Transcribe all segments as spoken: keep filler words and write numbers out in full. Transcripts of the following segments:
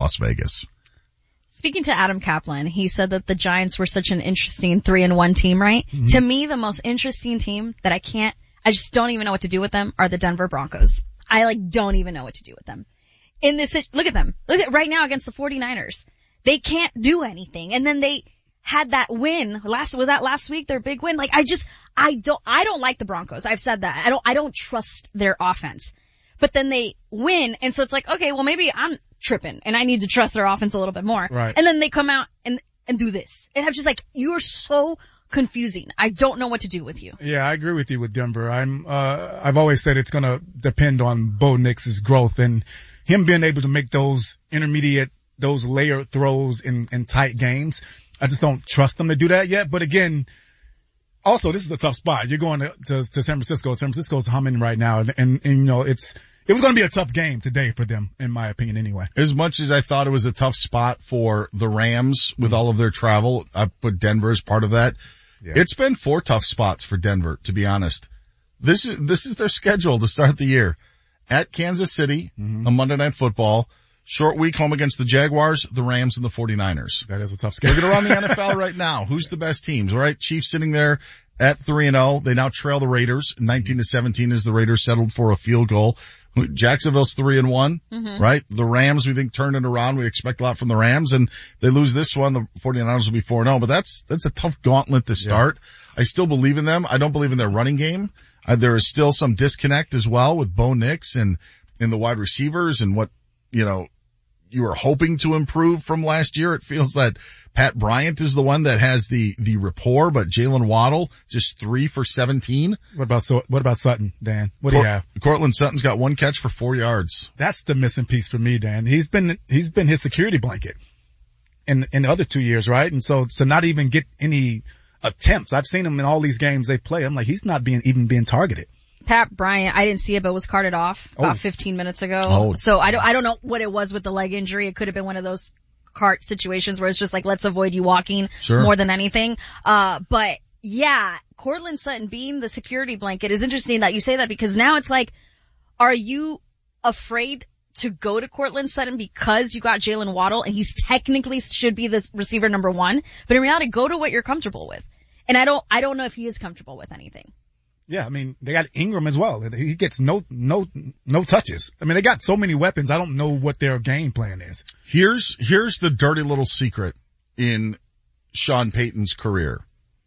Las Vegas. Speaking to Adam Kaplan, he said that the Giants were such an interesting three and one team, right? Mm-hmm. To me, the most interesting team that I can't, I just don't even know what to do with them are the Denver Broncos. I like don't even know what to do with them. In this, look at them. Look at right now against the 49ers. They can't do anything. And then they had that win last, was that last week, their big win? Like I just, I don't, I don't like the Broncos. I've said that. I don't, I don't trust their offense. But then they win, and so it's like, okay, well maybe I'm tripping, and I need to trust their offense a little bit more. Right. And then they come out and, and do this. And I'm just like, you're so confusing. I don't know what to do with you. Yeah, I agree with you with Denver. I'm, uh, I've always said it's gonna depend on Bo Nix's growth and him being able to make those intermediate, those layer throws in, in tight games. I just don't trust them to do that yet. But again, also this is a tough spot. You're going to, to, to San Francisco. San Francisco's humming right now, and, and, and you know, it's, It was going to be a tough game today for them, in my opinion, anyway. As much as I thought it was a tough spot for the Rams with all of their travel, I put Denver as part of that. Yeah. It's been four tough spots for Denver, to be honest. This is, this is their schedule to start the year. At Kansas City, mm-hmm. on Monday Night Football, short week home against the Jaguars, the Rams, and the 49ers. That is a tough schedule. Look at around the N F L right now. Who's the best teams, all right? Chiefs sitting there at three and oh. They now trail the Raiders. nineteen to seventeen as the Raiders settled for a field goal. Jacksonville's three and one, mm-hmm. right? The Rams, we think, turn it around. We expect a lot from the Rams, and they lose this one. The 49ers will be four and oh, but that's, that's a tough gauntlet to start. Yeah. I still believe in them. I don't believe in their running game. Uh, there is still some disconnect as well with Bo Nix and, and the wide receivers and what, you know, you were hoping to improve from last year. It feels that Pat Bryant is the one that has the, the rapport, but Jalen Waddle, just three for seventeen. What about, so, what about Sutton, Dan? What do Cor- you have? Cortland Sutton's got one catch for four yards. That's the missing piece for me, Dan. He's been, he's been his security blanket in, in the other two years, right? And so, to not even get any attempts. I've seen him in all these games they play. I'm like, he's not being, even being targeted. Pat Bryant, I didn't see it, but was carted off about oh. fifteen minutes ago. Oh. So I don't, I don't know what it was with the leg injury. It could have been one of those cart situations where it's just like, let's avoid you walking sure. more than anything. Uh, but yeah, Cortland Sutton being the security blanket is interesting that you say that, because now it's like, are you afraid to go to Cortland Sutton because you got Jalen Waddle and he's technically should be the receiver number one, but in reality, go to what you're comfortable with. And I don't, I don't know if he is comfortable with anything. Yeah, I mean, they got Ingram as well. He gets no, no, no touches. I mean, they got so many weapons. I don't know what their game plan is. Here's, here's the dirty little secret in Sean Payton's career.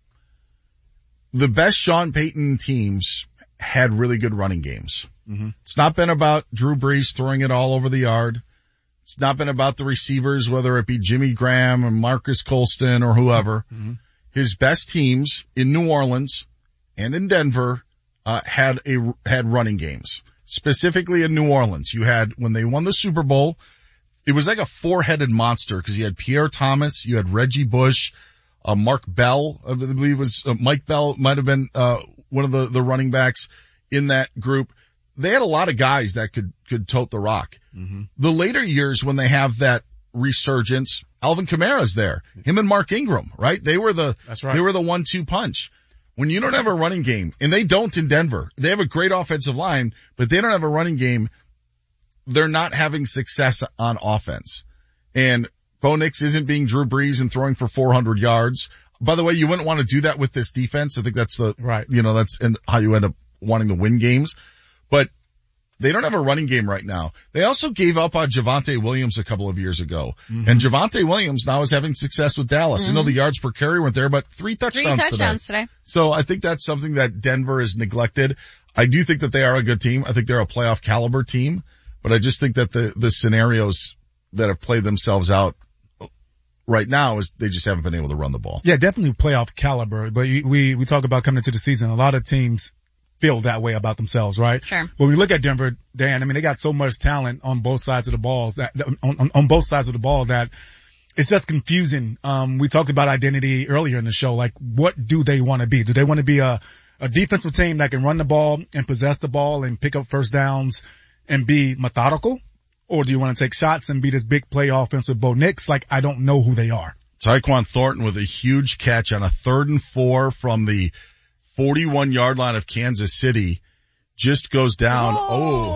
The best Sean Payton teams had really good running games. Mm-hmm. It's not been about Drew Brees throwing it all over the yard. It's not been about the receivers, whether it be Jimmy Graham or Marcus Colston or whoever. Mm-hmm. His best teams in New Orleans and in Denver, uh, had a, had running games. Specifically in New Orleans, you had, when they won the Super Bowl, it was like a four-headed monster, because you had Pierre Thomas, you had Reggie Bush, uh, Mark Bell, I believe it was, uh, Mike Bell might have been, uh, one of the, the running backs in that group. They had a lot of guys that could, could tote the rock. Mm-hmm. The later years when they have that resurgence, Alvin Kamara's there. Him and Mark Ingram, right? They were the, That's right. they were the one two punch. When you don't have a running game, and they don't in Denver, they have a great offensive line, but they don't have a running game, they're not having success on offense. And Bo Nix isn't being Drew Brees and throwing for four hundred yards. By the way, you wouldn't want to do that with this defense. I think that's the, right. you know, that's how you end up wanting to win games. But they don't have a running game right now. They also gave up on Javonte Williams a couple of years ago. Mm-hmm. And Javonte Williams now is having success with Dallas. Mm-hmm. I know the yards per carry weren't there, but three touchdowns, three touchdowns today. today. So I think that's something that Denver has neglected. I do think that they are a good team. I think they're a playoff caliber team, but I just think that the, the scenarios that have played themselves out right now is they just haven't been able to run the ball. Yeah, definitely playoff caliber. But we, we talk about coming into the season. A lot of teams feel that way about themselves, right? Sure. When we look at Denver, Dan, I mean, they got so much talent on both sides of the balls that, on, on, on both sides of the ball that it's just confusing. Um, we talked about identity earlier in the show. Like, what do they want to be? Do they want to be a, a defensive team that can run the ball and possess the ball and pick up first downs and be methodical? Or do you want to take shots and be this big play offense with Bo Nix? Like, I don't know who they are. Tyquan Thornton with a huge catch on a third and four from the forty-one yard line of Kansas City, just goes down. Oh,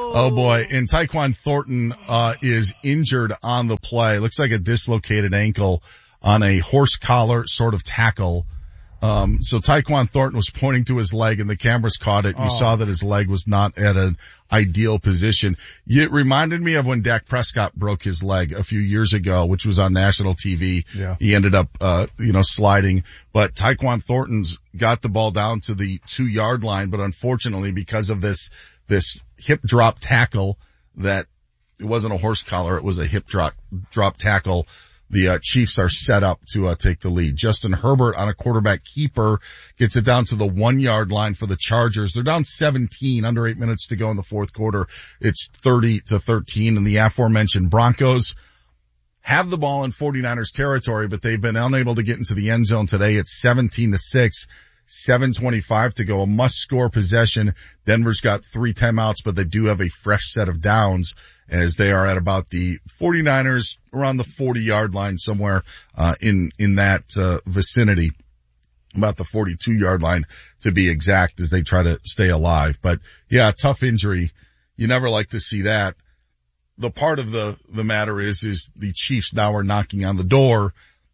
Oh boy. And Tyquan Thornton, uh, is injured on the play. Looks like a dislocated ankle on a horse collar sort of tackle. Um, so Tyquan Thornton was pointing to his leg and the cameras caught it. You Oh. saw that his leg was not at an ideal position. It reminded me of when Dak Prescott broke his leg a few years ago, which was on national T V. Yeah. He ended up, uh, you know, sliding, but Tyquan Thornton's got the ball down to the two yard line, but unfortunately because of this, this hip drop tackle that it wasn't a horse collar, it was a hip drop, drop tackle. The uh, Chiefs are set up to uh, take the lead. Justin Herbert on a quarterback keeper gets it down to the one yard line for the Chargers. They're down seventeen, under eight minutes to go in the fourth quarter. It's thirty to thirteen, and the aforementioned Broncos have the ball in 49ers territory, but they've been unable to get into the end zone today. It's seventeen to six. seven twenty-five to go, a must-score possession. Denver's got three timeouts, but they do have a fresh set of downs as they are at about the 49ers around the forty-yard line somewhere uh in in that uh vicinity, about the forty-two-yard line to be exact, as they try to stay alive. But yeah, tough injury. You never like to see that. The part of the the matter is is the Chiefs now are knocking on the door,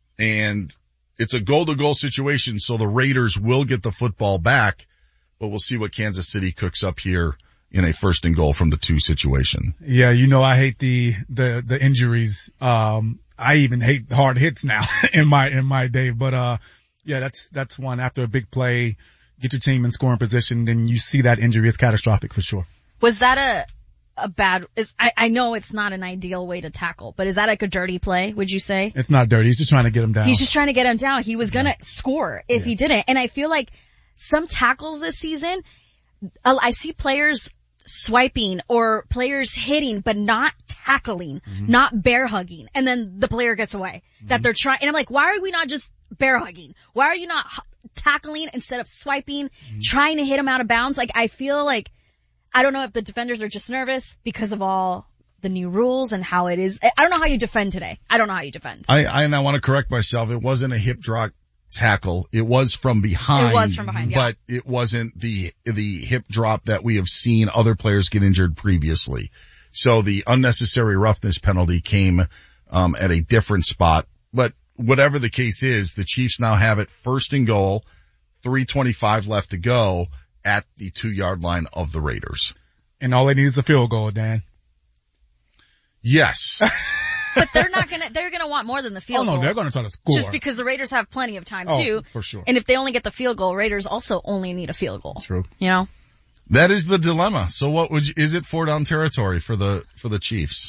and it's a goal-to-goal situation, so the Raiders will get the football back, but we'll see what Kansas City cooks up here in a first and goal from the two situation. Yeah, you know, I hate the, the, the injuries. Um, I even hate hard hits now in my, in my day, but, uh, yeah, that's, that's one after a big play, get your team in scoring position, then you see that injury. It's catastrophic for sure. Was that a, a bad, is, I, I know it's not an ideal way to tackle, but is that like a dirty play, would you say? It's not dirty. He's just trying to get him down. He's just trying to get him down. He was gonna Yeah. score if Yeah. he didn't. And I feel like some tackles this season, uh, I see players swiping or players hitting, but not tackling, Mm-hmm. not bear hugging. And then the player gets away Mm-hmm. that they're trying. And I'm like, why are we not just bear hugging? Why are you not hu- tackling instead of swiping, Mm-hmm. trying to hit him out of bounds? Like, I feel like, I don't know if the defenders are just nervous because of all the new rules and how it is. I I don't know how you defend today. I don't know how you defend. I, I, and I want to correct myself. It wasn't a hip drop tackle. It was from behind. It was from behind, yeah. But it wasn't the, the hip drop that we have seen other players get injured previously. So the unnecessary roughness penalty came, um, at a different spot. But whatever the case is, the Chiefs now have it first and goal, three twenty-five left to go at the two yard line of the Raiders. And all they need is a field goal, Dan. Yes. But they're not gonna, they're gonna want more than the field Oh no, goal. they're going to try to score. Just because the Raiders have plenty of time Oh, too. for sure. And if they only get the field goal, Raiders also only need a field goal. True. You know? That is the dilemma. So what would you, is it four down territory for the, for the Chiefs?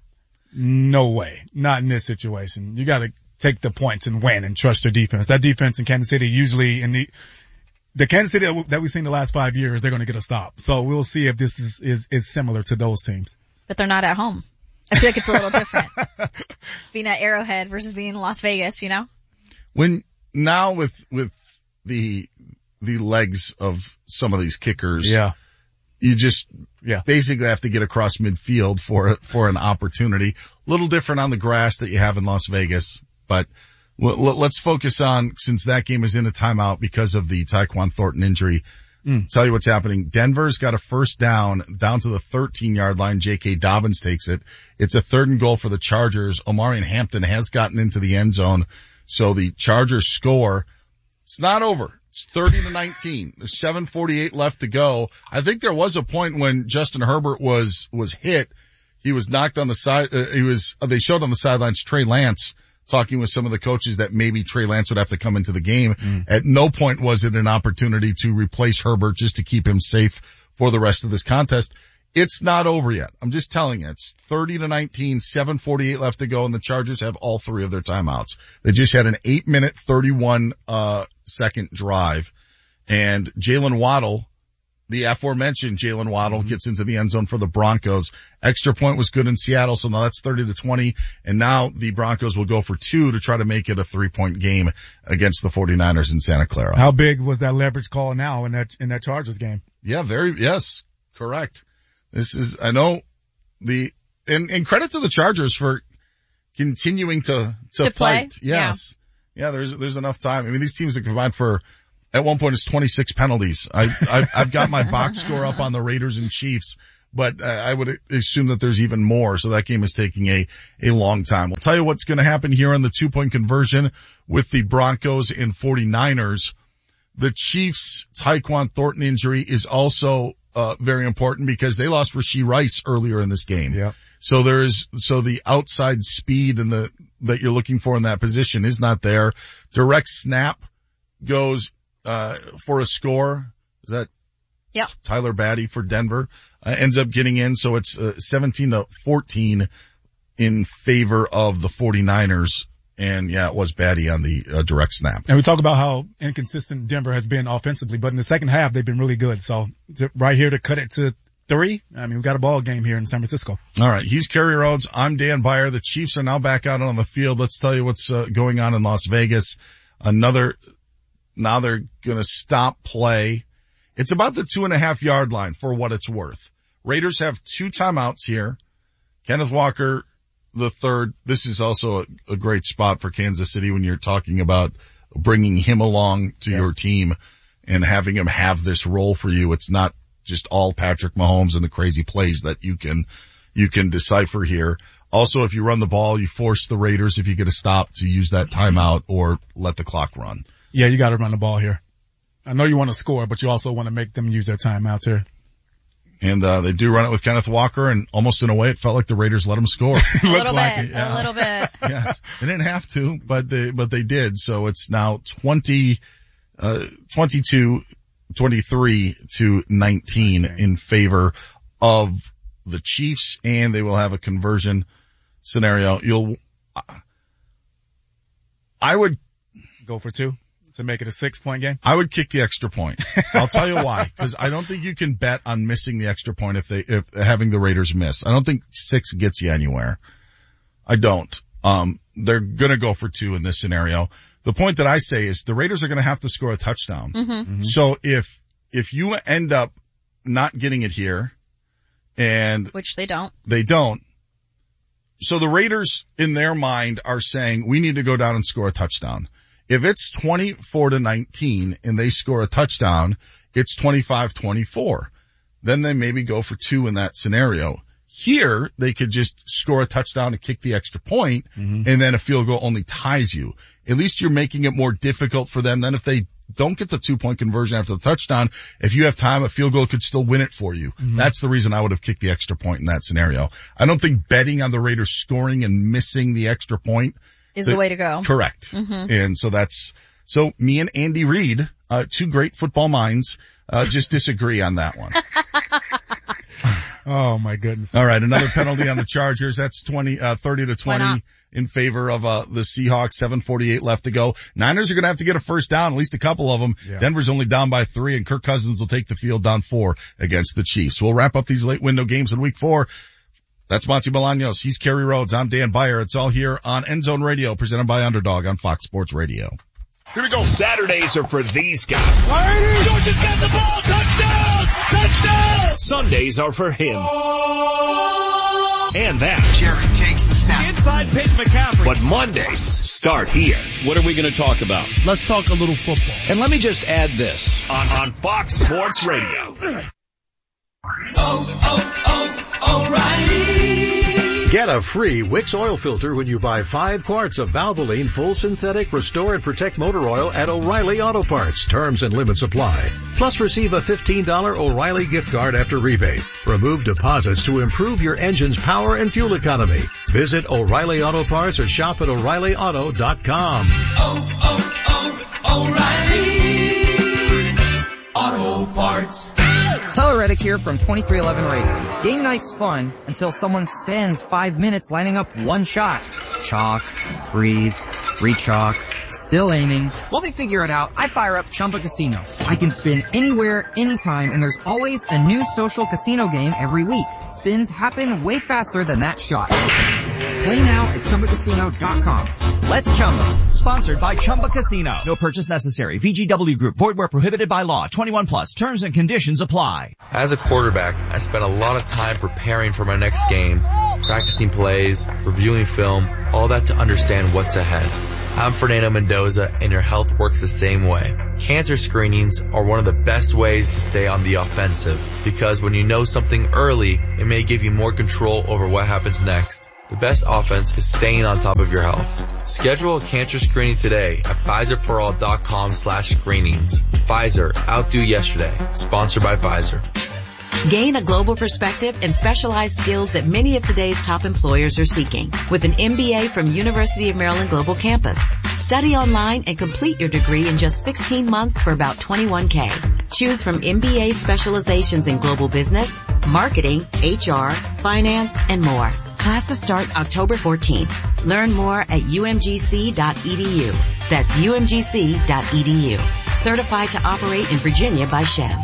No way. Not in this situation. You got to take the points and win and trust your defense. That defense in Kansas City usually in the, the Kansas City that we've seen the last five years, they're going to get a stop. So we'll see if this is, is, is similar to those teams. But they're not at home. I feel like it's a little different. Being at Arrowhead versus being in Las Vegas, you know? When now with, with the, the legs of some of these kickers, Yeah. you just Yeah. basically have to get across midfield for, for an opportunity. A little different on the grass that you have in Las Vegas, but l- l- let's focus on, since that game is in a timeout because of the Tyquan Thornton injury. Mm. Tell you what's happening. Denver's got a first down down to the thirteen yard line. J K. Dobbins takes it. It's a third and goal for the Chargers. Omarion Hampton has gotten into the end zone. So the Chargers score. It's not over. It's thirty to nineteen. There's seven forty-eight left to go. I think there was a point when Justin Herbert was, was hit. He was knocked on the side, uh, he was, uh, they showed on the sidelines Trey Lance talking with some of the coaches that maybe Trey Lance would have to come into the game. Mm. At no point was it an opportunity to replace Herbert just to keep him safe for the rest of this contest. It's not over yet. I'm just telling you, it's thirty to nineteen, seven forty-eight left to go, and the Chargers have all three of their timeouts. They just had an eight minute, thirty-one, uh, second drive, and Jalen Waddle, the aforementioned Jalen Waddle, mm-hmm. gets into the end zone for the Broncos. Extra point was good in Seattle, so now that's thirty to twenty, and now the Broncos will go for two to try to make it a three-point game against the 49ers in Santa Clara. How big was that leverage call now in that, in that Chargers game? Yeah, very, yes, correct. This is, I know the, and, and credit to the Chargers for continuing to, to, to fight. Play? Yes. Yeah. yeah, there's, there's enough time. I mean, these teams have combined for, at one point it's twenty-six penalties. I, I've, I've got my box score up on the Raiders and Chiefs, but uh, I would assume that there's even more. So that game is taking a, a long time. We'll tell you what's going to happen here on the two point conversion with the Broncos and forty-niners. The Chiefs' Tyquan Thornton injury is also uh very important because they lost Rashee Rice earlier in this game. Yeah. So there is, so the outside speed and the, that you're looking for in that position is not there. Direct snap goes, uh, for a score. Is that? Yep. Tyler Batty for Denver, uh, ends up getting in. So it's, uh, seventeen to fourteen in favor of the forty-niners. And yeah, it was Batty on the uh, direct snap. And we talk about how inconsistent Denver has been offensively, but in the second half, they've been really good. So to, right here to cut it to three. I mean, we've got a ball game here in San Francisco. All right. He's Kerry Rhodes. I'm Dan Beyer. The Chiefs are now back out on the field. Let's tell you what's uh, going on in Las Vegas. Another, now they're going to stop play. It's about the two and a half yard line for what it's worth. Raiders have two timeouts here. Kenneth Walker, the third. This is also a, a great spot for Kansas City when you're talking about bringing him along to yeah. your team and having him have this role for you. It's not just all Patrick Mahomes and the crazy plays that you can, you can decipher here. Also, if you run the ball, you force the Raiders, if you get a stop, to use that timeout or let the clock run. Yeah, you gotta run the ball here. I know you want to score, but you also want to make them use their timeouts here. And, uh, they do run it with Kenneth Walker, and almost in a way it felt like the Raiders let him score. a little like bit, it, yeah. a little bit. Yes. They didn't have to, but they, but they did. So it's now twenty, uh, twenty-two, twenty-three to nineteen in favor of the Chiefs, and they will have a conversion scenario. You'll, I would go for two to make it a six point game. I would kick the extra point. I'll tell you why, because I don't think you can bet on missing the extra point if they, if having the Raiders miss. I don't think six gets you anywhere. I don't. Um, they're gonna go for two in this scenario. The point that I say is the Raiders are gonna have to score a touchdown. Mm-hmm. Mm-hmm. So if, if you end up not getting it here, and which they don't, they don't. So the Raiders in their mind are saying we need to go down and score a touchdown. If it's twenty-four to nineteen and they score a touchdown, it's twenty-five twenty-four. Then they maybe go for two in that scenario. Here, they could just score a touchdown and kick the extra point, mm-hmm. and then a field goal only ties you. At least you're making it more difficult for them. Then if they don't get the two-point conversion after the touchdown, if you have time, a field goal could still win it for you. Mm-hmm. That's the reason I would have kicked the extra point in that scenario. I don't think betting on the Raiders scoring and missing the extra point is the way to go. Correct. Mm-hmm. And so that's, so me and Andy Reid, uh, two great football minds, uh, just disagree on that one. Oh my goodness. All right. Another penalty on the Chargers. That's twenty, uh, thirty to twenty in favor of, uh, the Seahawks. seven forty-eight left to go. Niners are going to have to get a first down, at least a couple of them. Yeah. Denver's only down by three, and Kirk Cousins will take the field down four against the Chiefs. We'll wrap up these late window games in week four. That's Monty Bolaños. He's Kerry Rhodes. I'm Dan Beyer. It's all here on End Zone Radio, presented by Underdog on Fox Sports Radio. Here we go. Saturdays are for these guys. Georgia's got the ball. Touchdown! Touchdown! Sundays are for him. And that. Jerry takes the snap. Inside pitch McCaffrey. But Mondays start here. What are we going to talk about? Let's talk a little football. And let me just add this. On, on Fox Sports Radio. Oh, oh, oh, O'Reilly. Get a free Wix oil filter when you buy five quarts of Valvoline Full Synthetic Restore and Protect Motor Oil at O'Reilly Auto Parts. Terms and limits apply. Plus receive a fifteen dollars O'Reilly gift card after rebate. Remove deposits to improve your engine's power and fuel economy. Visit O'Reilly Auto Parts or shop at O'Reilly Auto dot com. Oh, oh, oh, O'Reilly Auto Parts. Tyler Reddick here from twenty-three eleven Racing. Game night's fun until someone spends five minutes lining up one shot. Chalk, breathe, re-chalk, still aiming. While they figure it out, I fire up Chumba Casino. I can spin anywhere, anytime, and there's always a new social casino game every week. Spins happen way faster than that shot. Play now at Chumba Casino dot com. Let's Chumba. Sponsored by Chumba Casino. No purchase necessary. V G W Group. Void where prohibited by law. twenty-one plus. Terms and conditions apply. As a quarterback, I spent a lot of time preparing for my next game. practicing plays, reviewing film, all that to understand what's ahead. I'm Fernando Mendoza, and your health works the same way. Cancer screenings are one of the best ways to stay on the offensive, because when you know something early, it may give you more control over what happens next. The best offense is staying on top of your health. Schedule a cancer screening today at Pfizer-for-all.com slash screenings. Pfizer, outdo yesterday. Sponsored by Pfizer. Gain a global perspective and specialized skills that many of today's top employers are seeking with an M B A from University of Maryland Global Campus. Study online and complete your degree in just sixteen months for about twenty-one K. Choose from M B A specializations in global business, marketing, H R, finance, and more. Classes start October fourteenth. Learn more at U M G C dot E D U. That's U M G C dot E D U. Certified to operate in Virginia by Chev.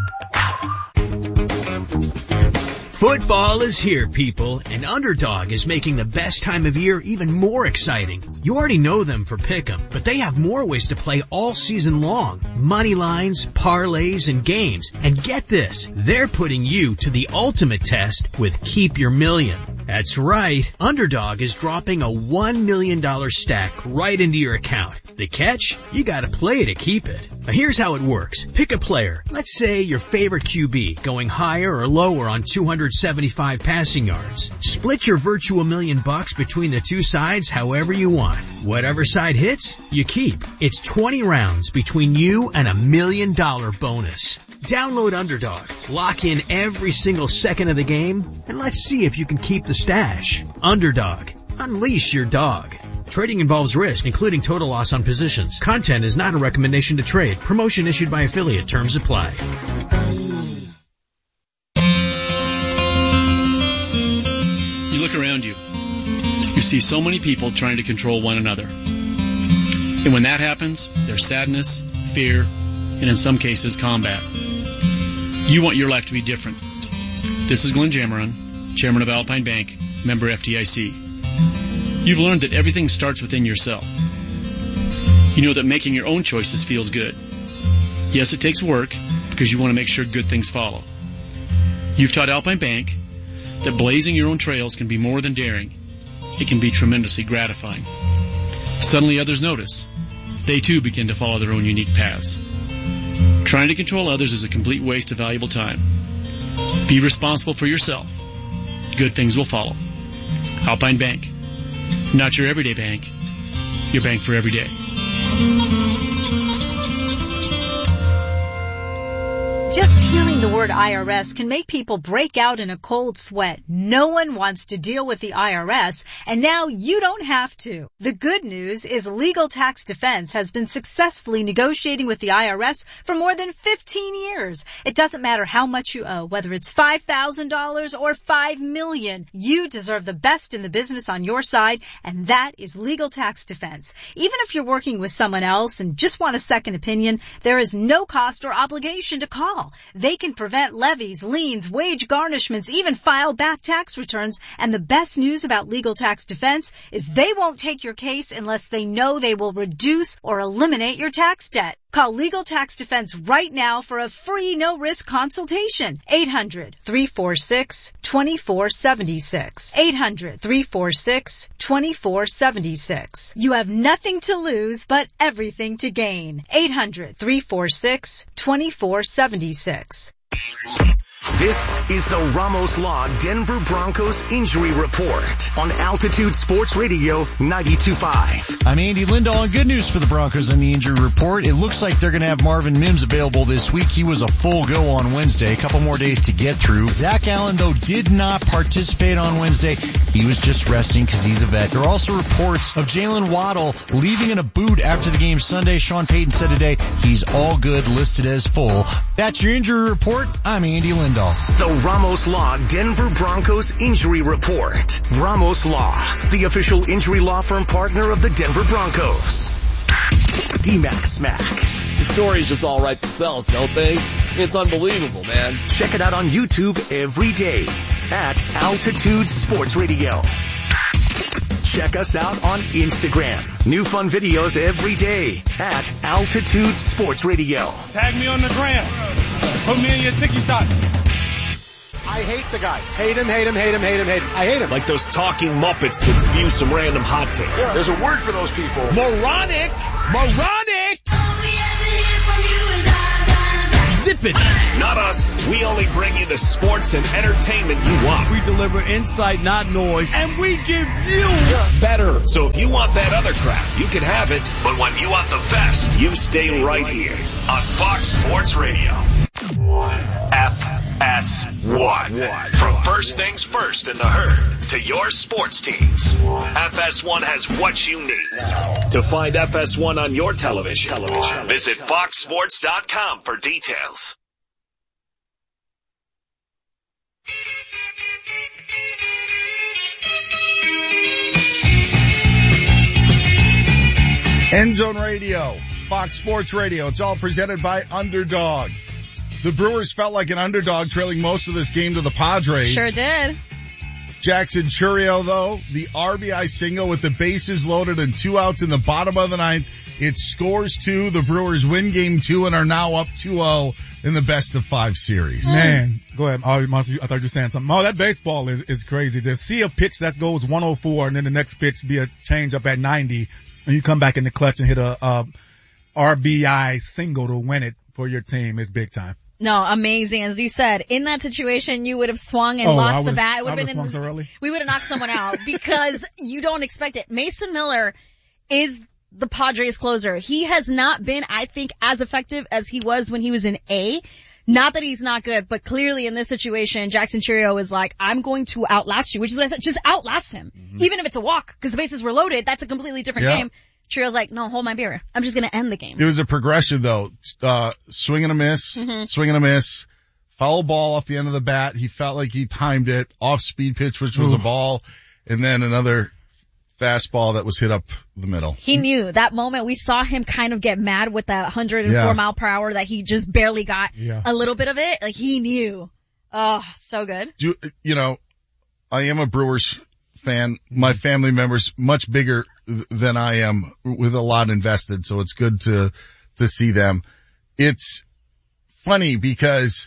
Football is here, people, and Underdog is making the best time of year even more exciting. You already know them for Pick'em, but they have more ways to play all season long. Money lines, parlays, and games. And get this, they're putting you to the ultimate test with Keep Your Million. That's right, Underdog is dropping a one million dollars stack right into your account. The catch? You gotta play to keep it. Now here's how it works. Pick a player. Let's say your favorite Q B, going higher or lower on two hundred seventy-five passing yards. Split your virtual million bucks between the two sides however you want. Whatever side hits, you keep. It's twenty rounds between you and a million dollar bonus. Download Underdog, lock in every single second of the game, and let's see if you can keep the stash. Underdog. Unleash your dog. Trading involves risk, including total loss on positions. Content is not a recommendation to trade. Promotion issued by affiliate. Terms apply. You look around you. You see so many people trying to control one another. And when that happens, there's sadness, fear, and in some cases, combat. You want your life to be different. This is Glenn Jamaron, chairman of Alpine Bank, member F D I C. You've learned that everything starts within yourself. You know that making your own choices feels good. Yes, it takes work because you want to make sure good things follow. You've taught Alpine Bank that blazing your own trails can be more than daring. It can be tremendously gratifying. Suddenly others notice. They too begin to follow their own unique paths. Trying to control others is a complete waste of valuable time. Be responsible for yourself. Good things will follow. Alpine Bank. Not your everyday bank. Your bank for every day. Just hearing the word I R S can make people break out in a cold sweat. No one wants to deal with the I R S, and now you don't have to. The good news is Legal Tax Defense has been successfully negotiating with the I R S for more than fifteen years. It doesn't matter how much you owe, whether it's five thousand dollars or five million dollars. You deserve the best in the business on your side, and that is Legal Tax Defense. Even if you're working with someone else and just want a second opinion, there is no cost or obligation to call. They can prevent levies, liens, wage garnishments, even file back tax returns. And the best news about Legal Tax Defense is they won't take your case unless they know they will reduce or eliminate your tax debt. Call Legal Tax Defense right now for a free no-risk consultation. eight hundred, three four six, two four seven six. eight hundred, three four six, two four seven six. You have nothing to lose but everything to gain. eight hundred, three four six, two four seven six. This is the Ramos Law Denver Broncos Injury Report on Altitude Sports Radio ninety-two point five. I'm Andy Lindahl, and good news for the Broncos on the injury report. It looks like they're going to have Marvin Mims available this week. He was a full go on Wednesday, a couple more days to get through. Zach Allen, though, did not participate on Wednesday. He was just resting because he's a vet. There are also reports of Jalen Waddle leaving in a boot after the game Sunday. Sean Payton said today he's all good, listed as full. That's your injury report. I'm Andy Lindahl. The Ramos Law Denver Broncos Injury Report. Ramos Law, the official injury law firm partner of the Denver Broncos. D-Mac Smack. The stories just all write themselves, don't they? It's unbelievable, man. Check it out on YouTube every day at Altitude Sports Radio. Check us out on Instagram. New fun videos every day at Altitude Sports Radio. Tag me on the gram. Put me in your TikTok. I hate the guy. Hate him, hate him, hate him, hate him, hate him. I hate him. Like those talking Muppets that spew some random hot takes. Yeah, there's a word for those people. Moronic! Moronic! Zippity. Not us. We only bring you the sports and entertainment you want. We deliver insight, not noise, and we give you better. So if you want that other crap, you can have it. But when you want the best, you stay right here on Fox Sports Radio. F S one. From first things first in the herd to your sports teams. F S one has what you need. To find F S one on your television, television. visit fox sports dot com for details. End Zone Radio, Fox Sports Radio. It's all presented by Underdog. The Brewers felt like an underdog trailing most of this game to the Padres. Sure did. Jackson Chourio, though, the R B I single with the bases loaded and two outs in the bottom of the ninth. It scores two. The Brewers win game two and are now up two oh in the best of five series. Man, go ahead. Oh, Monty, I thought you were saying something. Oh, that baseball is, is crazy. To see a pitch that goes one oh four and then the next pitch be a change up at ninety and you come back in the clutch and hit a, a R B I single to win it for your team is big time. No, amazing. As you said, in that situation, you would have swung and oh, lost the bat. It would have been swung so in, early. we would have knocked someone out because you don't expect it. Mason Miller is the Padres closer. He has not been, I think, as effective as he was when he was in A. Not that he's not good, but clearly in this situation, Jackson Chourio is like, I'm going to outlast you, which is what I said. Just outlast him. Mm-hmm. Even if it's a walk, because the bases were loaded, that's a completely different yeah. game. Chourio's like, no, hold my beer. I'm just going to end the game. It was a progression, though. Uh, swing and a miss, mm-hmm. swing and a miss, foul ball off the end of the bat. He felt like he timed it, off speed pitch, which was Ooh. a ball, and then another fastball that was hit up the middle. He knew that moment. We saw him kind of get mad with that one hundred four yeah. mile per hour that he just barely got yeah. a little bit of it. Like he knew. Oh, so good. Do, you know, I am a Brewers fan. My family members much bigger th- than I am with a lot invested. So it's good to, to see them. It's funny because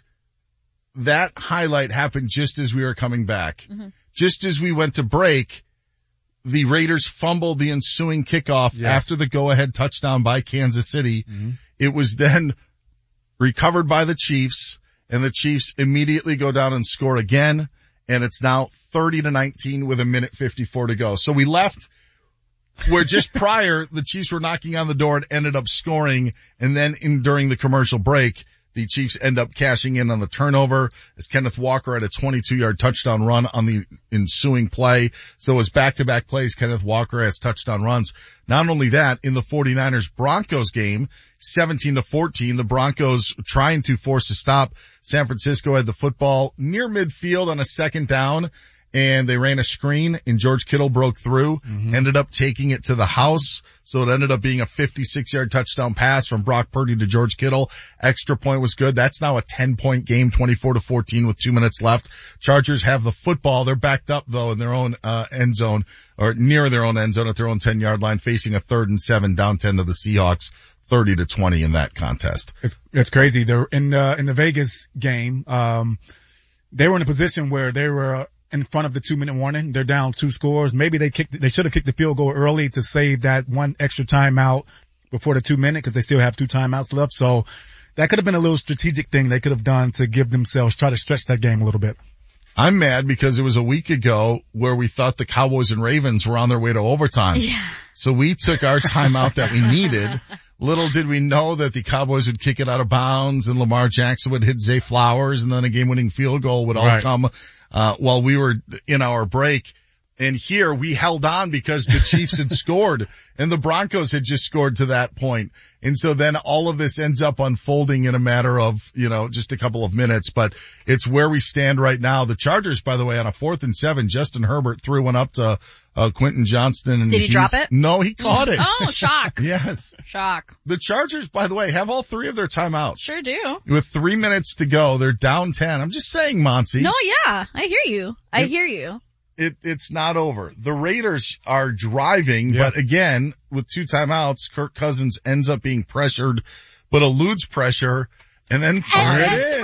that highlight happened just as we were coming back. Mm-hmm. Just as we went to break, the Raiders fumbled the ensuing kickoff yes. after the go-ahead touchdown by Kansas City. Mm-hmm. It was then recovered by the Chiefs, and the Chiefs immediately go down and score again, and it's now thirty to nineteen with a minute fifty-four to go. So we left where just prior the Chiefs were knocking on the door and ended up scoring, and then in during the commercial break, the Chiefs end up cashing in on the turnover as Kenneth Walker had a twenty-two yard touchdown run on the ensuing play. So it was back-to-back plays. Kenneth Walker has touchdown runs. Not only that, in the 49ers Broncos game, seventeen to fourteen, the Broncos trying to force a stop. San Francisco had the football near midfield on a second down, and they ran a screen, and George Kittle broke through, mm-hmm. ended up taking it to the house. So it ended up being a fifty-six yard touchdown pass from Brock Purdy to George Kittle. Extra point was good. That's now a ten point game, twenty-four to fourteen with two minutes left. Chargers have the football. They're backed up though in their own, uh, end zone, or near their own end zone at their own ten yard line, facing a third and seven, down ten to the Seahawks, thirty to twenty in that contest. It's, it's crazy. They're in the, in the Vegas game, um, they were in a position where they were in front of the two minute warning. They're down two scores. Maybe they kicked, they should have kicked the field goal early to save that one extra timeout before the two minute because they still have two timeouts left. So that could have been a little strategic thing they could have done to give themselves, try to stretch that game a little bit. I'm mad because it was a week ago where we thought the Cowboys and Ravens were on their way to overtime. Yeah. So we took our timeout that we needed. Little did we know that the Cowboys would kick it out of bounds and Lamar Jackson would hit Zay Flowers and then a game winning field goal would all right. come Uh, while we were in our break. And here we held on because the Chiefs had scored and the Broncos had just scored to that point. And so then all of this ends up unfolding in a matter of, you know, just a couple of minutes, but it's where we stand right now. The Chargers, by the way, on a fourth and seven, Justin Herbert threw one up to, uh, Quentin Johnston. And did he drop it? No, he caught it. Oh, shock. Yes. Shock. The Chargers, by the way, have all three of their timeouts. Sure do. With three minutes to go, they're down ten. I'm just saying, Monty. No, yeah. I hear you. I it, hear you. It, it's not over. The Raiders are driving, yeah. but again, with two timeouts, Kirk Cousins ends up being pressured, but eludes pressure, and then and fires. then throws a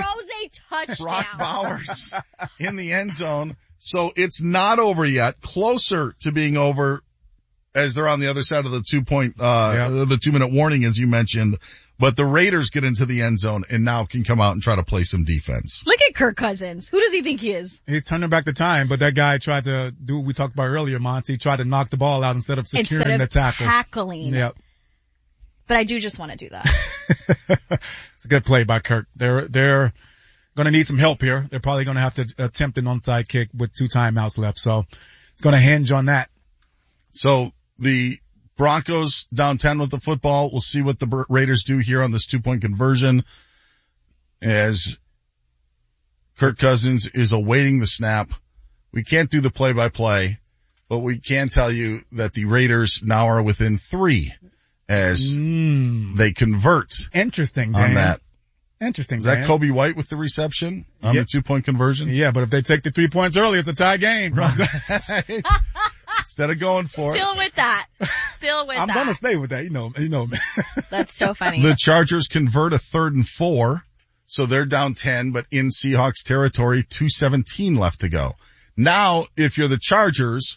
a touchdown. Brock Bowers in the end zone. So it's not over yet. Closer to being over as they're on the other side of the two point, uh, yeah. the two minute warning, as you mentioned. But the Raiders get into the end zone and now can come out and try to play some defense. Look at Kirk Cousins. Who does he think he is? He's turning back the time, but that guy tried to do what we talked about earlier, Monty. He tried to knock the ball out instead of securing instead of the tackle. tackling. Yep. But I do just want to do that. It's a good play by Kirk. They're, they're going to need some help here. They're probably going to have to attempt an onside kick with two timeouts left. So it's going to hinge on that. So the Broncos down ten with the football. We'll see what the Raiders do here on this two-point conversion as Kirk Cousins is awaiting the snap. We can't do the play-by-play, but we can tell you that the Raiders now are within three as mm. they convert. Interesting, Dan. On that. Interesting, Is that Dan. Kobe White with the reception on yeah. the two-point conversion? Yeah, but if they take the three points early, it's a tie game. Right. Instead of going for Still it. with that. Still with I'm that. going to stay with that. You know, you know. That's so funny. The Chargers convert a third and four, so they're down ten, but in Seahawks territory, two seventeen left to go. Now, if you're the Chargers,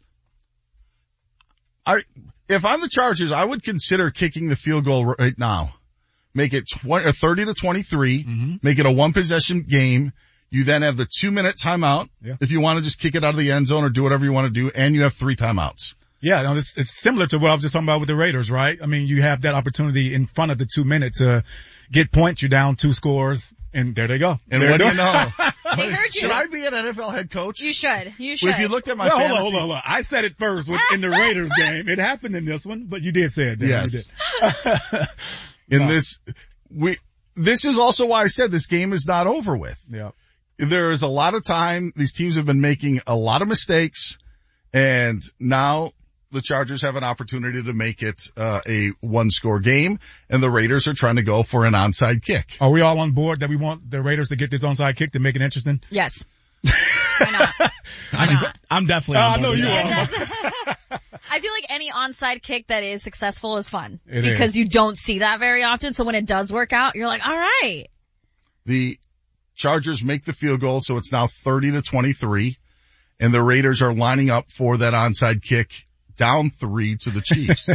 I, if I'm the Chargers, I would consider kicking the field goal right now. Make it twenty, or thirty to twenty-three, mm-hmm. Make it a one possession game. You then have the two minute timeout yeah. if you want to just kick it out of the end zone or do whatever you want to do, and you have three timeouts. Yeah, no, it's, it's similar to what I was just talking about with the Raiders, right? I mean, you have that opportunity in front of the two minutes to get points. You're down two scores, and there they go. And there what do you know? They heard you. Should I be an N F L head coach? You should. You should. Well, if you looked at my well, fantasy. Hold on, hold on, hold on. I said it first with, in the Raiders game. It happened in this one, but you did say it. Dan. Yes. You did. in no. this, we, this is also why I said this game is not over with. Yeah. There is a lot of time. These teams have been making a lot of mistakes, and now the Chargers have an opportunity to make it uh, a one-score game, and the Raiders are trying to go for an onside kick. Are we all on board that we want the Raiders to get this onside kick to make it interesting? Yes. Why not? Why I'm, not? I'm definitely Uh, on I know board you with are. that. I feel like any onside kick that is successful is fun It because is. you don't see that very often. So when it does work out, you're like, all right. The Chargers make the field goal, so it's now thirty to twenty-three, and the Raiders are lining up for that onside kick down three to the Chiefs.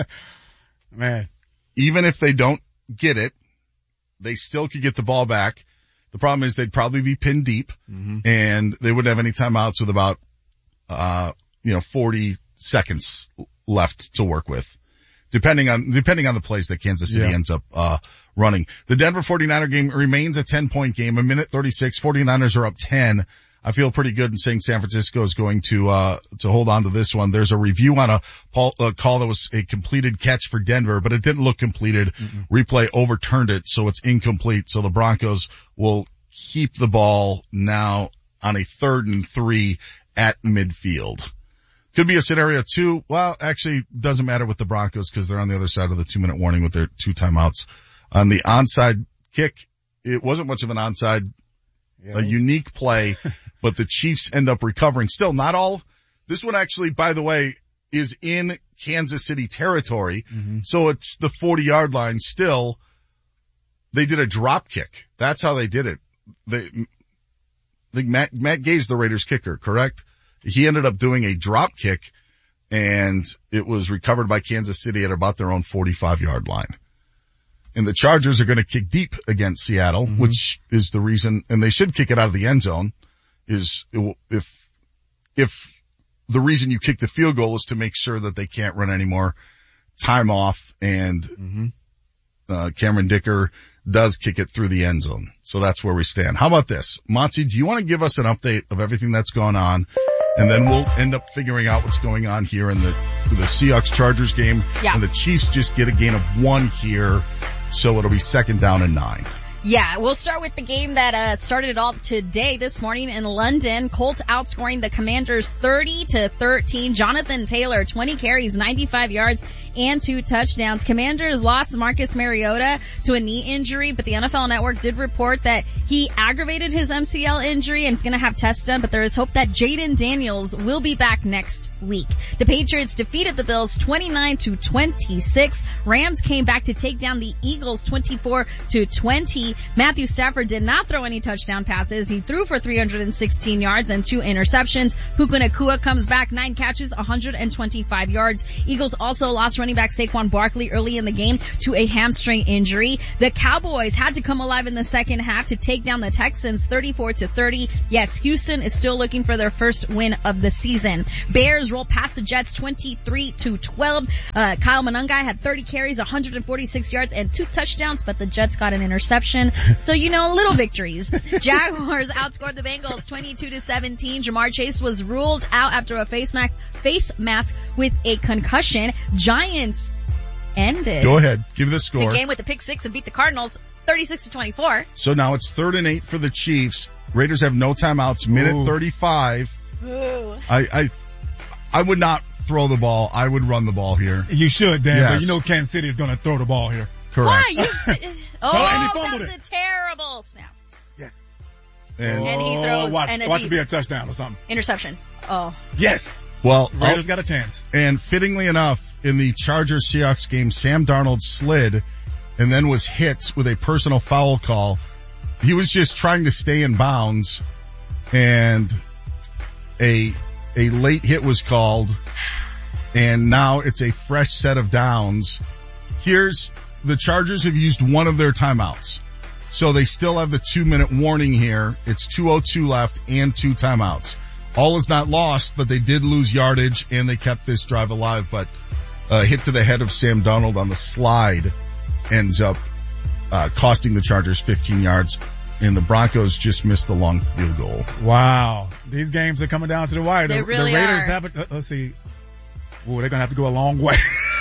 Man. Even if they don't get it, they still could get the ball back. The problem is they'd probably be pinned deep, mm-hmm. and they wouldn't have any timeouts with about, uh, you know, forty seconds left to work with. Depending on, depending on the plays that Kansas City yeah. ends up, uh, running. The Denver forty-niner game remains a ten point game, a minute thirty-six, forty-niners are up ten. I feel pretty good in saying San Francisco is going to, uh, to hold on to this one. There's a review on a Paul, uh, call that was a completed catch for Denver, but it didn't look completed. Mm-mm. Replay overturned it, so it's incomplete. So the Broncos will keep the ball now on a third and three at midfield. Could be a scenario too. Well, actually, doesn't matter with the Broncos because they're on the other side of the two-minute warning with their two timeouts. On the onside kick, it wasn't much of an onside, yeah, a unique play, but the Chiefs end up recovering. Still, not all. This one actually, by the way, is in Kansas City territory, mm-hmm. so it's the forty-yard line. Still, they did a drop kick. That's how they did it. They, I think Matt, Matt Gay's the Raiders kicker, correct? He ended up doing a drop kick, and it was recovered by Kansas City at about their own forty-five yard line. And the Chargers are going to kick deep against Seattle, mm-hmm. which is the reason, and they should kick it out of the end zone, is if, if the reason you kick the field goal is to make sure that they can't run any more time off, and mm-hmm. uh, Cameron Dicker does kick it through the end zone. So that's where we stand. How about this? Monty, do you want to give us an update of everything that's going on? And then we'll end up figuring out what's going on here in the, the Seahawks-Chargers game. Yeah. And the Chiefs just get a gain of one here, so it'll be second down and nine. Yeah, we'll start with the game that uh started it all today, this morning in London. Colts outscoring the Commanders thirty to thirteen. Jonathan Taylor, twenty carries, ninety-five yards, and two touchdowns. Commanders lost Marcus Mariota to a knee injury, but the N F L Network did report that he aggravated his M C L injury and is going to have tests done, but there is hope that Jaden Daniels will be back next week. The Patriots defeated the Bills twenty-nine to twenty-six. Rams came back to take down the Eagles twenty-four to twenty. three. Matthew Stafford did not throw any touchdown passes. He threw for three hundred sixteen yards and two interceptions. Puka Nacua comes back, nine catches, one hundred twenty-five yards. Eagles also lost running back Saquon Barkley early in the game to a hamstring injury. The Cowboys had to come alive in the second half to take down the Texans thirty-four to thirty. Yes, Houston is still looking for their first win of the season. Bears roll past the Jets twenty-three to twelve. Uh, Kyle Monangai had thirty carries, one hundred forty-six yards, and two touchdowns, but the Jets got an interception. So, you know, little victories. Jaguars outscored the Bengals twenty-two to seventeen. Jamar Chase was ruled out after a face mask, face mask with a concussion. Giants ended. Go ahead. Give the score. The game with the pick six and beat the Cardinals thirty-six to twenty-four. So now it's third and eight for the Chiefs. Raiders have no timeouts. Minute Ooh. thirty-five. Ooh. I, I, I would not throw the ball. I would run the ball here. You should, Dan, Yes. but you know Kansas City is going to throw the ball here. Correct. Why? You, oh, and he fumbled that's it. a terrible snap. Yes. And, And he Oh, throws watch, and a watch deep it be a touchdown or something. interception. Oh. Yes. well, Raiders oh, got a chance. and fittingly enough, in the Chargers-Seahawks game, Sam Darnold slid and then was hit with a personal foul call. He was just trying to stay in bounds, and a a late hit was called, and now it's a fresh set of downs. Here's, the Chargers have used one of their timeouts, so they still have the two-minute warning here. It's two oh two left and two timeouts. All is not lost, but they did lose yardage, and they kept this drive alive, but a hit to the head of Sam Darnold on the slide ends up uh costing the Chargers fifteen yards, and the Broncos just missed a long field goal. Wow. These games are coming down to the wire. They the, really the Raiders are. have it. Uh, let's see. Ooh, they're going to have to go a long way.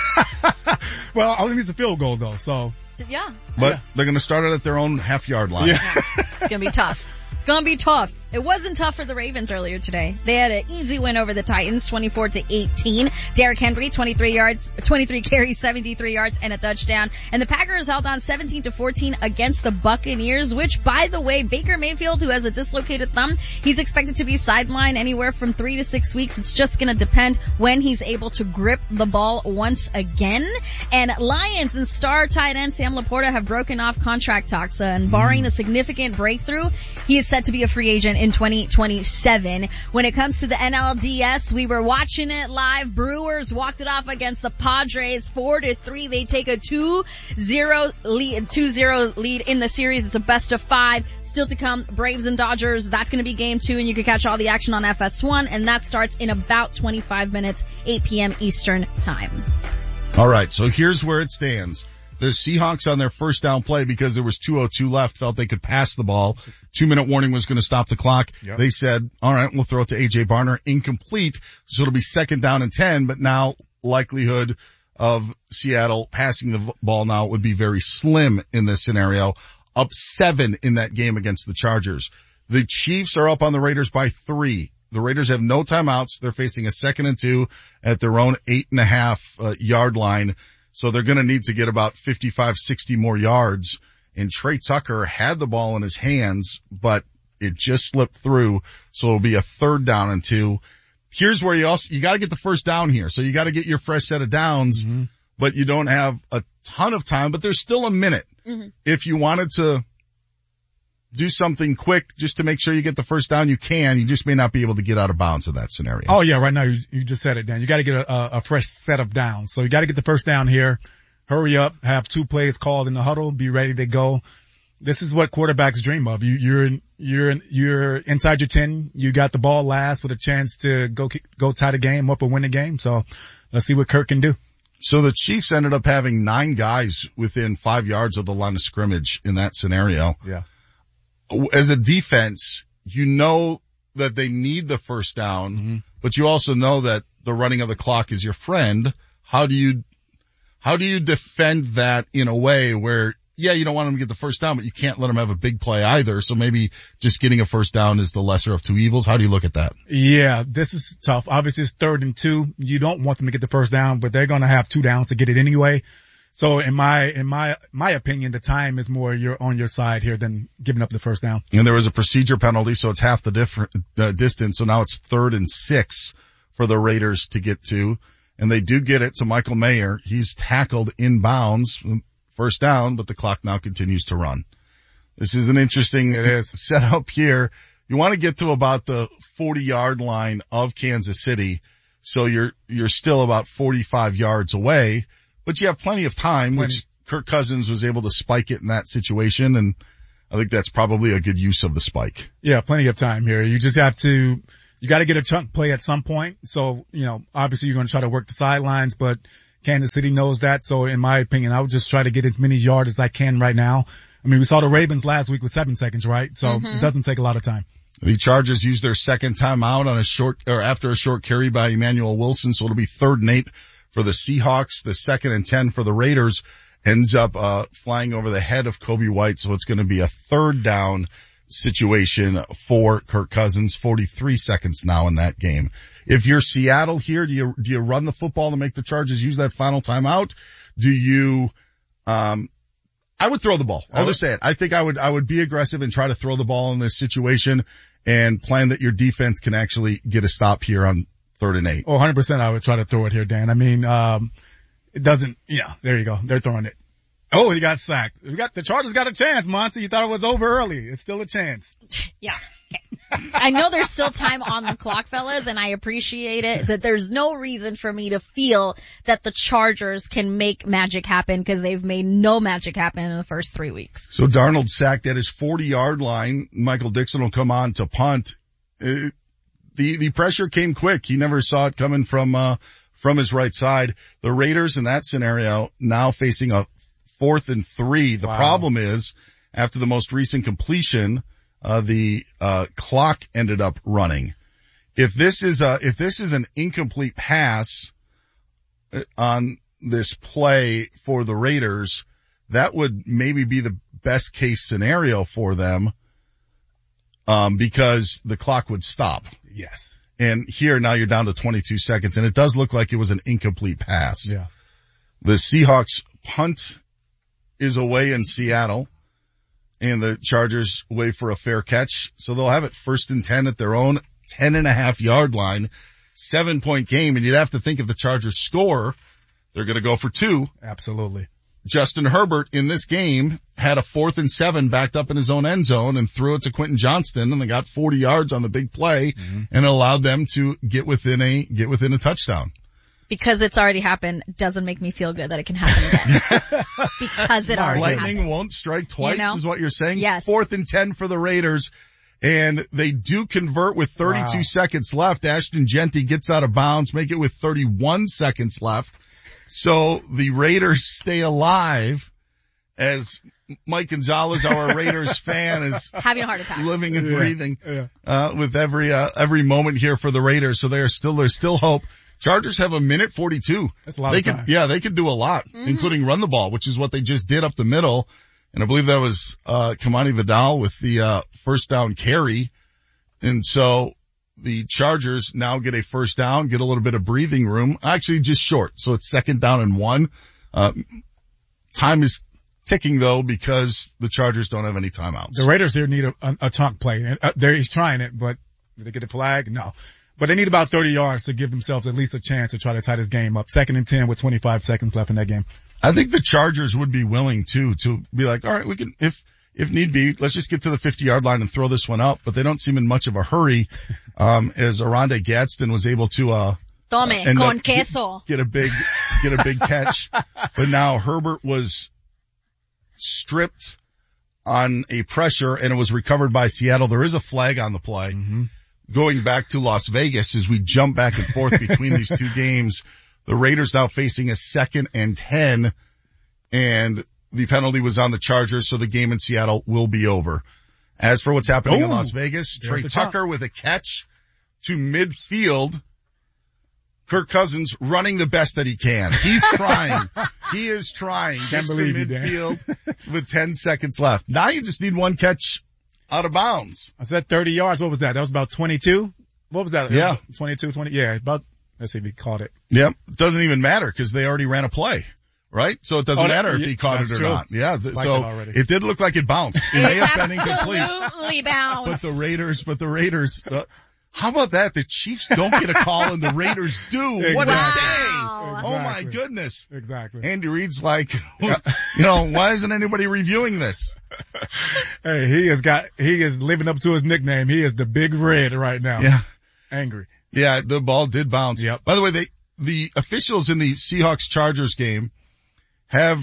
Well, all it needs is a field goal though, so. Yeah. But they're going to start it at their own half-yard line. Yeah. It's gonna be tough. It's gonna be tough. It wasn't tough for the Ravens earlier today. They had an easy win over the Titans, twenty-four to eighteen. Derrick Henry, twenty-three yards, twenty-three carries, seventy-three yards, and a touchdown. And the Packers held on seventeen to fourteen against the Buccaneers, which, by the way, Baker Mayfield, who has a dislocated thumb, he's expected to be sidelined anywhere from three to six weeks. It's just gonna depend when he's able to grip the ball once again. And Lions and star tight end Sam Laporta have broken off contract talks, uh, and barring a significant breakthrough, he is set to be a free agent in twenty twenty-seven. When it comes to the N L D S, we were watching it live. Brewers walked it off against the Padres four to three. They take a two zero lead, two zero lead in the series. It's a best of five. Still to come, Braves and Dodgers. That's going to be game two, and you can catch all the action on F S one, and that starts in about twenty-five minutes, eight p.m. Eastern time. All right, so here's where it stands. The Seahawks on their first down play, because there was two oh two left, felt they could pass the ball. Two minute warning was going to stop the clock. Yep. They said, all right, we'll throw it to A J Barner. Incomplete. So it'll be second down and ten, but now likelihood of Seattle passing the ball now would be very slim in this scenario. Up seven in that game against the Chargers. The Chiefs are up on the Raiders by three. The Raiders have no timeouts. They're facing a second and two at their own eight and a half uh, yard line. So they're going to need to get about fifty-five, sixty more yards. And Trey Tucker had the ball in his hands, but it just slipped through. So it'll be a third down and two. Here's where you also, you got to get the first down here. So you got to get your fresh set of downs, mm-hmm. but you don't have a ton of time, but there's still a minute. Mm-hmm. If you wanted to do something quick just to make sure you get the first down, you can. You just may not be able to get out of bounds in that scenario. Oh yeah, right now you, you just said it, Dan. You got to get a, a fresh set of downs. So you got to get the first down here. Hurry up. Have two plays called in the huddle. Be ready to go. This is what quarterbacks dream of. You, you're you're you're inside your ten. You got the ball last with a chance to go go tie the game up or win the game. So let's see what Kirk can do. So the Chiefs ended up having nine guys within five yards of the line of scrimmage in that scenario. Yeah. As a defense, you know that they need the first down, mm-hmm. but you also know that the running of the clock is your friend. How do you, how do you defend that in a way where, yeah, you don't want them to get the first down, but you can't let them have a big play either. So maybe just getting a first down is the lesser of two evils. How do you look at that? Yeah, this is tough. Obviously it's third and two. You don't want them to get the first down, but they're going to have two downs to get it anyway. So in my, in my, my opinion, the time is more you're on your side here than giving up the first down. And there was a procedure penalty, so it's half the different, uh, distance. So now it's third and six for the Raiders to get to. And they do get it to Michael Mayer. He's tackled in bounds, first down, but the clock now continues to run. This is an interesting setup here. You want to get to about the forty yard line of Kansas City. So you're, you're still about forty-five yards away, but you have plenty of time, plenty. which Kirk Cousins was able to spike it in that situation. And I think that's probably a good use of the spike. Yeah, plenty of time here. You just have to, you got to get a chunk play at some point. So, you know, obviously you're going to try to work the sidelines, but Kansas City knows that. So in my opinion, I would just try to get as many yards as I can right now. I mean, we saw the Ravens last week with seven seconds, right? So mm-hmm. it doesn't take a lot of time. The Chargers used their second timeout on a short, or after a short carry by Emmanuel Wilson. So it'll be third and eight for the Seahawks. The second and ten for the Raiders ends up, uh, flying over the head of Kobe White. So it's going to be a third down situation for Kirk Cousins. forty-three seconds now in that game. If you're Seattle here, do you, do you run the football to make the Chargers use that final timeout? Do you, um, I would throw the ball. I'll just say it. I think I would, I would be aggressive and try to throw the ball in this situation and plan that your defense can actually get a stop here on third and eight. Oh, one hundred percent I would try to throw it here, Dan. I mean, um, it doesn't, yeah, there you go. They're throwing it. Oh, he got sacked. We got, the Chargers got a chance, Monty. You thought it was over early. It's still a chance. Yeah. Okay. I know there's still time on the clock, fellas, and I appreciate it that there's no reason for me to feel that the Chargers can make magic happen because they've made no magic happen in the first three weeks. So Darnold sacked at his forty yard line. Michael Dixon will come on to punt. Uh, the, the pressure came quick. He never saw it coming from, uh, from his right side. The Raiders in that scenario now facing a fourth and three. The wow. problem is after the most recent completion, Uh, the, uh, clock ended up running. If this is a, if this is an incomplete pass on this play for the Raiders, that would maybe be the best case scenario for them, um, because the clock would stop. Yes. And here now you're down to twenty-two seconds and it does look like it was an incomplete pass. Yeah. The Seahawks punt is away in Seattle. And the Chargers wait for a fair catch. So they'll have it first and ten at their own ten and a half yard line, seven point game. And you'd have to think if the Chargers score, they're going to go for two. Absolutely. Justin Herbert in this game had a fourth and seven backed up in his own end zone and threw it to Quentin Johnston and they got forty yards on the big play mm-hmm. and it allowed them to get within a, get within a touchdown. Because it's already happened doesn't make me feel good that it can happen again. Because it already Lightning happened. Lightning won't strike twice, you know? Is what you're saying? Yes. Fourth and ten for the Raiders. And they do convert with thirty-two wow. seconds left. Ashton Genty gets out of bounds, make it with thirty-one seconds left. So the Raiders stay alive as Mike Gonzalez, our Raiders fan, is having a heart attack, living and yeah. breathing, yeah. uh, with every, uh, every moment here for the Raiders. So they are still, there's still hope. Chargers have a minute forty-two. That's a lot they of time. Could, yeah, they could do a lot, mm-hmm. including run the ball, which is what they just did up the middle. And I believe that was, uh, Kamani Vidal with the, uh, first down carry. And so the Chargers now get a first down, get a little bit of breathing room, actually just short. So it's second down and one. Uh, time is ticking though because the Chargers don't have any timeouts. The Raiders here need a, a, a chunk play. Uh, there he's trying it, but did they get a flag? No. But they need about thirty yards to give themselves at least a chance to try to tie this game up. Second and ten with twenty-five seconds left in that game. I think the Chargers would be willing too, to be like, all right, we can, if, if need be, let's just get to the fifty yard line and throw this one up. But they don't seem in much of a hurry, um, as Oronde Gadsden was able to, uh, Tome, uh, con queso. Get, get a big, get a big catch. But now Herbert was stripped on a pressure and it was recovered by Seattle. There is a flag on the play. Mm-hmm. Going back to Las Vegas as we jump back and forth between these two games, the Raiders now facing a second and ten, and the penalty was on the Chargers, so the game in Seattle will be over. As for what's happening Ooh, in Las Vegas, Trey Tucker top. with a catch to midfield. Kirk Cousins running the best that he can. He's trying. He is trying. Can't Gets believe to you, midfield with ten seconds left. Now you just need one catch out of bounds. I said thirty yards. What was that? That was about twenty-two? What was that? Yeah. twenty-two, twenty. Yeah, about, let's see if he caught it. Yep. It doesn't even matter because they already ran a play, right? So it doesn't oh, matter that, if he caught it or true. not. Yeah. Th- like so it, it did look like it bounced. It may have been incomplete. Absolutely bounced. But the Raiders, but the Raiders, uh, How about that? The Chiefs don't get a call and the Raiders do. Exactly. What a day. Wow. Oh my Exactly. goodness. Exactly. Andy Reid's like, you know, why isn't anybody reviewing this? Hey, he has got, he is living up to his nickname. He is the Big Red right now. Yeah. Angry. Yeah, the ball did bounce. Yep. By the way, they, the officials in the Seahawks-Chargers game have,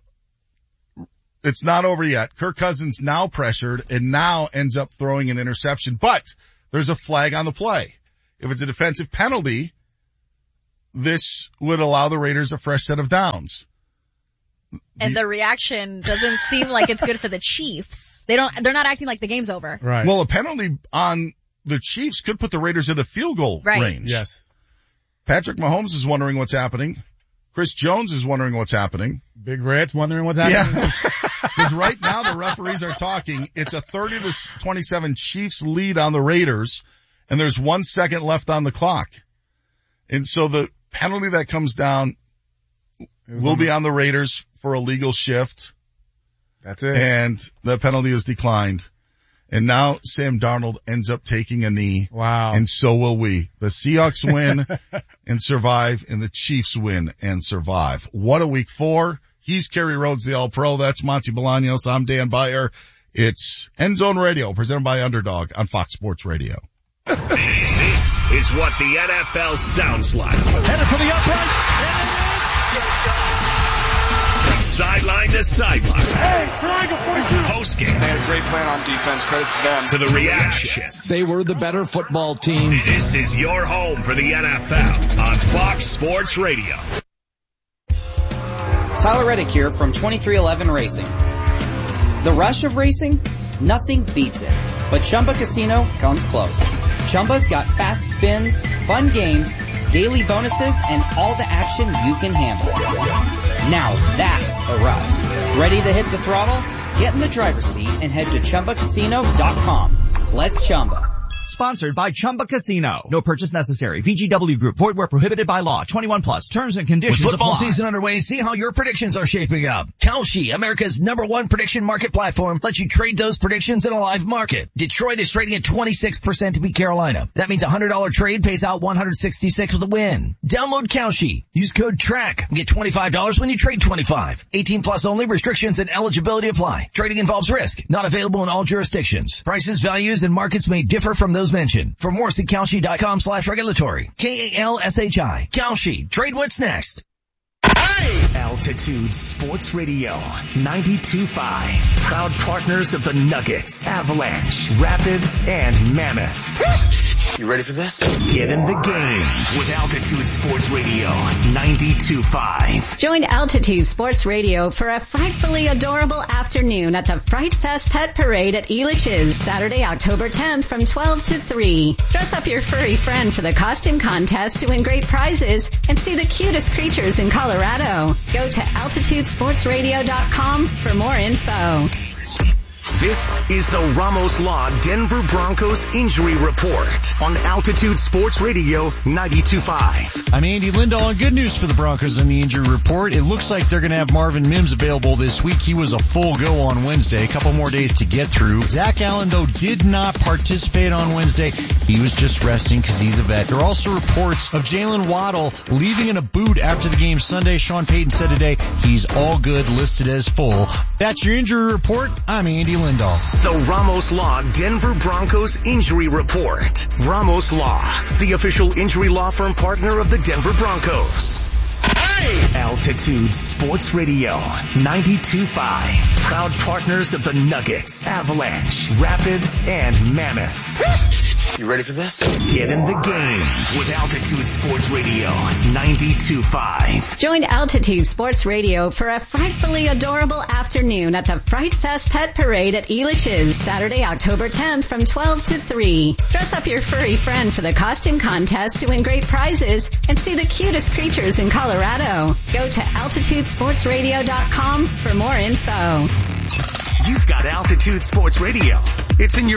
it's not over yet. Kirk Cousins now pressured and now ends up throwing an interception, but there's a flag on the play. If it's a defensive penalty, this would allow the Raiders a fresh set of downs. And the reaction doesn't seem like it's good for the Chiefs. They don't, they're not acting like the game's over. Right. Well, a penalty on the Chiefs could put the Raiders in a field goal Right. range. Yes. Patrick Mahomes is wondering what's happening. Chris Jones is wondering what's happening. Big Red's wondering what's happening. Yeah. Because right now the referees are talking. It's a thirty to twenty-seven Chiefs lead on the Raiders, and there's one second left on the clock. And so the penalty that comes down will be on the Raiders for a legal shift. That's it. And the penalty is declined. And now Sam Darnold ends up taking a knee. Wow. And so will we. The Seahawks win and survive, and the Chiefs win and survive. What a week four. He's Kerry Rhodes, the All-Pro. That's Monty Bolaños. I'm Dan Beyer. It's End Zone Radio, presented by Underdog on Fox Sports Radio. This is what the N F L sounds like. Headed for the uprights. From sideline to sideline. Hey, triangle forty-two. Post game. They had a great plan on defense. Credit to them. To the reaction. Say we're the better football team. This is your home for the N F L on Fox Sports Radio. Tyler Reddick here from twenty-three eleven Racing. The rush of racing? Nothing beats it. But Chumba Casino comes close. Chumba's got fast spins, fun games, daily bonuses, and all the action you can handle. Now that's a ride. Ready to hit the throttle? Get in the driver's seat and head to Chumba Casino dot com. Let's Chumba. Sponsored by Chumba Casino. No purchase necessary. V G W Group. Void where prohibited by law. twenty-one plus. Terms and conditions With football apply. season underway, see how your predictions are shaping up. Kalshi, America's number one prediction market platform, lets you trade those predictions in a live market. Detroit is trading at twenty-six percent to beat Carolina. That means a one hundred dollars trade pays out one hundred sixty-six with a win. Download Kalshi. Use code TRACK and get twenty-five dollars when you trade twenty-five. eighteen plus only. Restrictions and eligibility apply. Trading involves risk. Not available in all jurisdictions. Prices, values, and markets may differ from those mentioned. For more, see Kalshi.com slash regulatory. K A L S H I. Kalshi. Trade what's next. Altitude Sports Radio ninety-two point five. Proud partners of the Nuggets, Avalanche, Rapids, and Mammoth. You ready for this? Get in the game with Altitude Sports Radio ninety-two point five. Join Altitude Sports Radio for a frightfully adorable afternoon at the Fright Fest Pet Parade at Elitch's, Saturday, October tenth from twelve to three. Dress up your furry friend for the costume contest to win great prizes and see the cutest creatures in Colorado. Go to altitude sports radio dot com for more info. This is the Ramos Law Denver Broncos Injury Report on Altitude Sports Radio ninety-two point five. I'm Andy Lindahl, and good news for the Broncos on the injury report. It looks like they're going to have Marvin Mims available this week. He was a full go on Wednesday, a couple more days to get through. Zach Allen, though, did not participate on Wednesday. He was just resting because he's a vet. There are also reports of Jalen Waddle leaving in a boot after the game Sunday. Sean Payton said today he's all good, listed as full. That's your injury report. I'm Andy Lindahl. The Ramos Law Denver Broncos Injury Report. Ramos Law, the official injury law firm partner of the Denver Broncos. Hey! Altitude Sports Radio ninety-two point five. Proud partners of the Nuggets, Avalanche, Rapids, and Mammoth. You ready for this? Get in the game with Altitude Sports Radio ninety-two point five. Join Altitude Sports Radio for a frightfully adorable afternoon at the Fright Fest Pet Parade at Elitch's, Saturday, October tenth from twelve to three. Dress up your furry friend for the costume contest to win great prizes and see the cutest creatures in Colorado. Go to altitude sports radio dot com for more info. You've got Altitude Sports Radio. It's in your